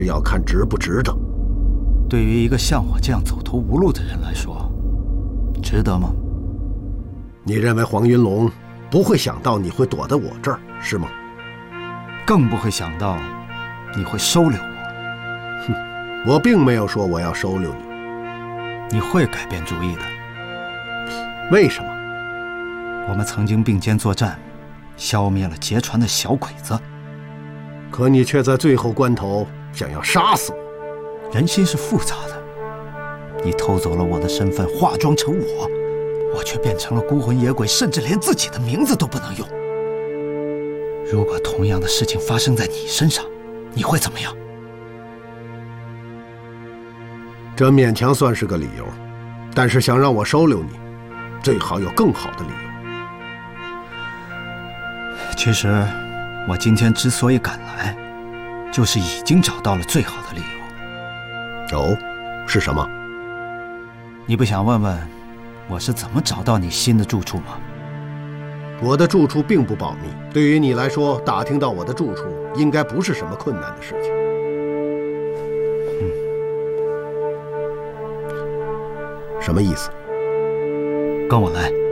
要看值不值得。 对于一个像我这样走投无路的人来说，值得吗？ 你认为黄云龙不会想到你会躲在我这儿，是吗？ 更不会想到你会收留我。 哼，我并没有说我要收留你。 你会改变主意的。 为什么？ 我们曾经并肩作战，消灭了劫船的小鬼子。 可你却在最后关头想要杀死我。 人心是复杂的，你偷走了我的身份，化妆成我却变成了孤魂野鬼，甚至连自己的名字都不能用。如果同样的事情发生在你身上，你会怎么样？ 这勉强算是个理由，但是想让我收留你，最好有更好的理由。 其实我今天之所以赶来，就是已经找到了最好的理由。 哦，是什么？ 你不想问问我是怎么找到你新的住处吗？ 我的住处并不保密，对于你来说，打听到我的住处应该不是什么困难的事情。什么意思？ 跟我来。